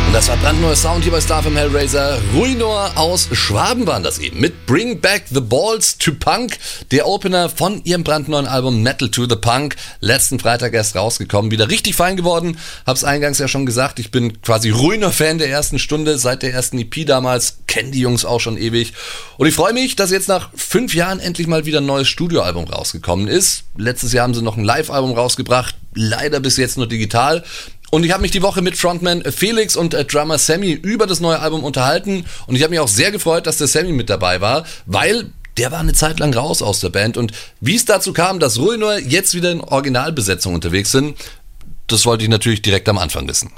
Und das war brandneuer Sound hier bei Star FM Hellraiser. Ruinor aus Schwaben waren das eben. Mit Bring Back the Balls to Punk. Der Opener von ihrem brandneuen Album Metal to the Punk. Letzten Freitag erst rausgekommen. Wieder richtig fein geworden. Hab's eingangs ja schon gesagt. Ich bin quasi Ruinor-Fan der ersten Stunde. Seit der ersten EP damals. Kennen die Jungs auch schon ewig. Und ich freue mich, dass jetzt nach 5 Jahren endlich mal wieder ein neues Studioalbum rausgekommen ist. Letztes Jahr haben sie noch ein Live-Album rausgebracht. Leider bis jetzt nur digital. Und ich habe mich die Woche mit Frontman Felix und Drummer Sammy über das neue Album unterhalten. Und ich habe mich auch sehr gefreut, dass der Sammy mit dabei war, weil der war eine Zeit lang raus aus der Band. Und wie es dazu kam, dass Ruinor jetzt wieder in Originalbesetzung unterwegs sind, das wollte ich natürlich direkt am Anfang wissen.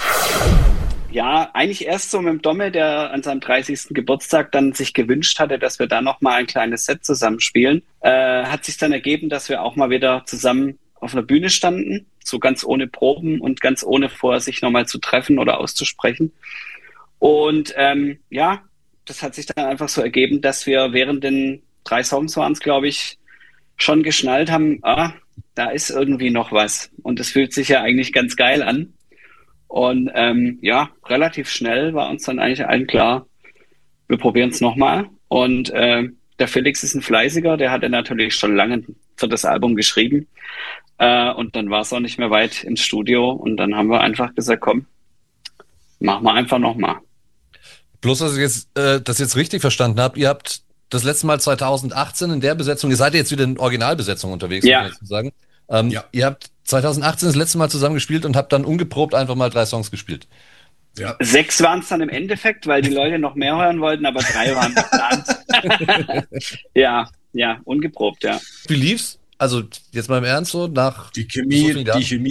Ja, eigentlich erst so mit dem Domme, der an seinem 30. Geburtstag dann sich gewünscht hatte, dass wir da nochmal ein kleines Set zusammenspielen. Hat sich dann ergeben, dass wir auch mal wieder zusammen auf einer Bühne standen, so ganz ohne Proben und ganz ohne vor, sich nochmal zu treffen oder auszusprechen. Und ja, das hat sich dann einfach so ergeben, dass wir während den 3 Songs waren es, glaube ich, schon geschnallt haben, da ist irgendwie noch was. Und es fühlt sich ja eigentlich ganz geil an. Und ja, relativ schnell war uns dann eigentlich allen klar, wir probieren es nochmal. Und der Felix ist ein Fleißiger, der hatte natürlich schon lange für das Album geschrieben. Und dann war es auch nicht mehr weit ins Studio. Und dann haben wir einfach gesagt, komm, machen wir einfach nochmal. Bloß, dass ich das jetzt richtig verstanden habe, ihr habt das letzte Mal 2018 in der Besetzung, ihr seid jetzt wieder in Originalbesetzung unterwegs, ja. Muss ich sagen. Ihr habt 2018 das letzte Mal zusammen gespielt und habt dann ungeprobt einfach mal 3 Songs gespielt. Ja. 6 waren es dann im Endeffekt, weil die Leute noch mehr hören wollten, aber 3 waren geplant. ja, ungeprobt, ja. Wie lief's? Also jetzt mal im Ernst so, nach die Chemie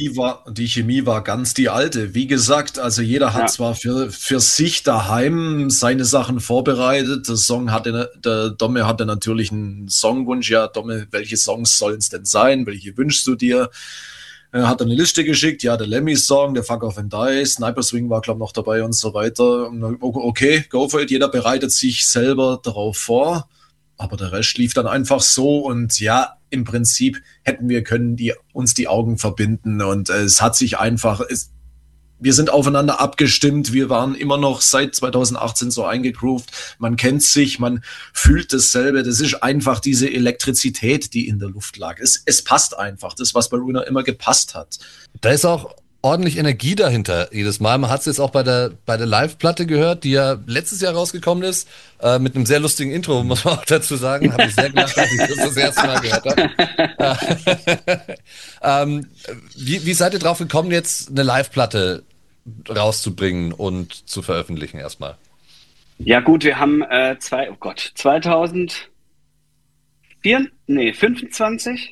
war ganz die alte. Wie gesagt, also jeder hat zwar für sich daheim seine Sachen vorbereitet. Der Domme hatte natürlich einen Songwunsch. Ja, Domme, welche Songs sollen es denn sein? Welche wünschst du dir? Er hat eine Liste geschickt, ja, der Lemmy-Song, der Fuck Off and Die, Sniper Swing war, glaube ich, noch dabei und so weiter. Okay, go for it. Jeder bereitet sich selber darauf vor. Aber der Rest lief dann einfach so und ja, im Prinzip hätten wir können uns die Augen verbinden und es hat sich einfach, wir sind aufeinander abgestimmt, wir waren immer noch seit 2018 so eingegroovt, man kennt sich, man fühlt dasselbe, das ist einfach diese Elektrizität, die in der Luft lag. Es passt einfach, das, was bei Ruinor immer gepasst hat. Da ist auch ordentlich Energie dahinter jedes Mal. Man hat es jetzt auch bei der Live-Platte gehört, die ja letztes Jahr rausgekommen ist, mit einem sehr lustigen Intro, muss man auch dazu sagen. Habe ich sehr gelacht, als ich das erste Mal gehört habe. Wie seid ihr drauf gekommen, jetzt eine Live-Platte rauszubringen und zu veröffentlichen erstmal? Ja gut, wir haben 2025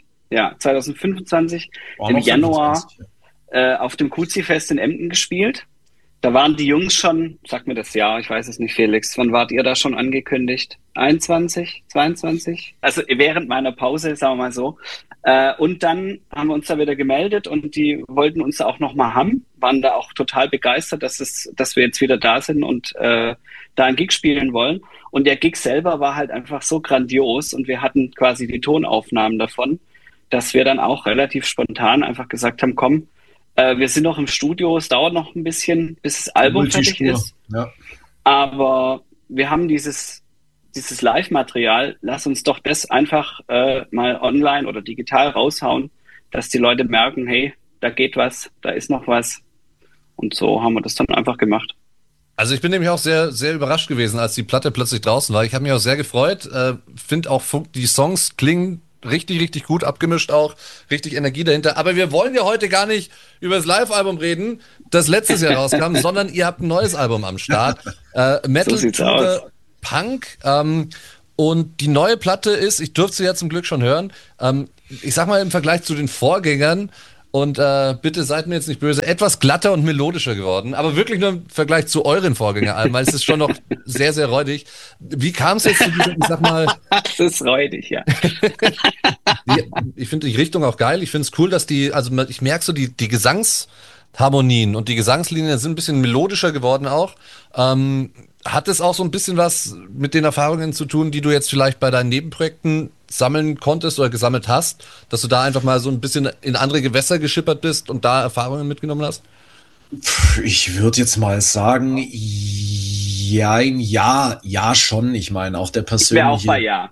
im Januar 25, auf dem Kuzi-Fest in Emden gespielt. Da waren die Jungs schon, sag mir das Jahr, ich weiß es nicht, Felix, wann wart ihr da schon angekündigt? 21, 22? Also während meiner Pause, sagen wir mal so. Und dann haben wir uns da wieder gemeldet und die wollten uns auch nochmal haben, waren da auch total begeistert, dass wir jetzt wieder da sind und da einen Gig spielen wollen. Und der Gig selber war halt einfach so grandios und wir hatten quasi die Tonaufnahmen davon, dass wir dann auch relativ spontan einfach gesagt haben, komm, wir sind noch im Studio, es dauert noch ein bisschen, bis das Album fertig ist. Ja. Aber wir haben dieses Live-Material, lass uns doch das einfach mal online oder digital raushauen, dass die Leute merken, hey, da geht was, da ist noch was. Und so haben wir das dann einfach gemacht. Also ich bin nämlich auch sehr, sehr überrascht gewesen, als die Platte plötzlich draußen war. Ich habe mich auch sehr gefreut. Finde auch, die Songs klingen richtig, richtig gut abgemischt auch, richtig Energie dahinter. Aber wir wollen ja heute gar nicht über das Live-Album reden, das letztes Jahr rauskam, sondern ihr habt ein neues Album am Start. Metal to the Punk. Und die neue Platte ist, ich durfte sie ja zum Glück schon hören, ich sag mal im Vergleich zu den Vorgängern, und bitte seid mir jetzt nicht böse, etwas glatter und melodischer geworden, aber wirklich nur im Vergleich zu euren Vorgängeralben, weil es ist schon noch sehr, sehr räudig. Wie kam es jetzt zu diesem, ich sag mal... Das ist räudig, ja. Ich finde die Richtung auch geil, ich finde es cool, dass ich merke so die Gesangsharmonien und die Gesangslinien sind ein bisschen melodischer geworden auch. Hat es auch so ein bisschen was mit den Erfahrungen zu tun, die du jetzt vielleicht bei deinen Nebenprojekten sammeln konntest oder gesammelt hast, dass du da einfach mal so ein bisschen in andere Gewässer geschippert bist und da Erfahrungen mitgenommen hast? Ich würde jetzt mal sagen, ja, schon. Ich meine, auch der persönliche. Ich wäre auch bei ja.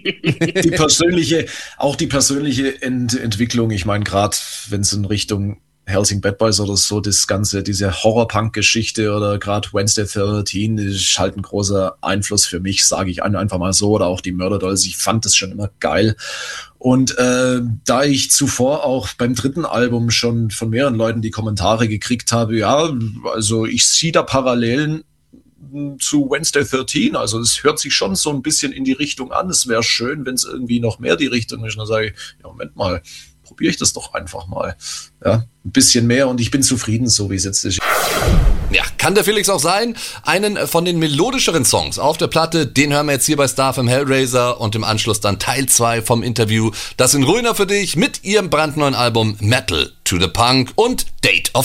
die persönliche Entwicklung. Ich meine, gerade wenn es in Richtung Helsing Bad Boys oder so, diese Horror-Punk-Geschichte oder gerade Wednesday 13 ist halt ein großer Einfluss für mich, sage ich einfach mal so, oder auch die Murder Dolls. Ich fand das schon immer geil. Und da ich zuvor auch beim dritten Album schon von mehreren Leuten die Kommentare gekriegt habe, ja, also ich sehe da Parallelen zu Wednesday 13, also es hört sich schon so ein bisschen in die Richtung an. Es wäre schön, wenn es irgendwie noch mehr die Richtung ist. Und dann sage ich, ja, Moment mal, probiere ich das doch einfach mal. Ja, ein bisschen mehr und ich bin zufrieden, so wie es jetzt ist. Ja, kann der Felix auch sein. Einen von den melodischeren Songs auf der Platte, den hören wir jetzt hier bei Star FM Hellraiser und im Anschluss dann Teil 2 vom Interview. Das sind Ruiner für dich mit ihrem brandneuen Album Metal to the Punk und Date of